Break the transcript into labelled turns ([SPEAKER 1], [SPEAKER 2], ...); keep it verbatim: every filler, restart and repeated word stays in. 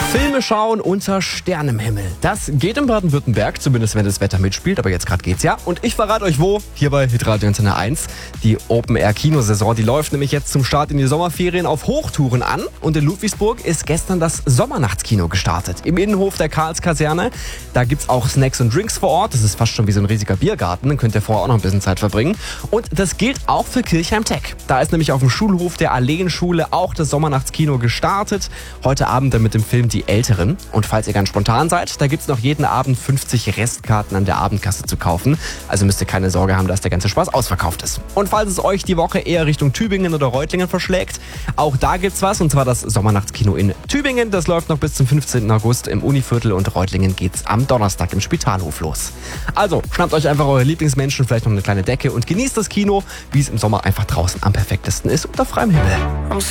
[SPEAKER 1] Filme schauen unter Sternenhimmel. Das geht in Baden-Württemberg, zumindest wenn das Wetter mitspielt, aber jetzt gerade geht's ja. Und ich verrate euch wo, hier bei Hitradio Antenne eins. Die Open-Air-Kinosaison, die läuft nämlich jetzt zum Start in die Sommerferien auf Hochtouren an. Und in Ludwigsburg ist gestern das Sommernachtskino gestartet. Im Innenhof der Karlskaserne. Da gibt's auch Snacks und Drinks vor Ort. Das ist fast schon wie so ein riesiger Biergarten. Dann könnt ihr vorher auch noch ein bisschen Zeit verbringen. Und das gilt auch für Kirchheim Tech. Da ist nämlich auf dem Schulhof der Alleenschule auch das Sommernachtskino gestartet. Heute Abend dann mit dem Film Die Älteren. Und falls ihr ganz spontan seid, da gibt's noch jeden Abend fünfzig Restkarten an der Abendkasse zu kaufen. Also müsst ihr keine Sorge haben, dass der ganze Spaß ausverkauft ist. Und falls es euch die Woche eher Richtung Tübingen oder Reutlingen verschlägt, auch da gibt's was. Und zwar das Sommernachtskino in Tübingen. Das läuft noch bis zum fünfzehnten August im Univiertel und Reutlingen geht's am Donnerstag im Spitalhof los. Also schnappt euch einfach eure Lieblingsmenschen, vielleicht noch eine kleine Decke und genießt das Kino, wie es im Sommer einfach draußen am perfektesten ist, unter freiem Himmel.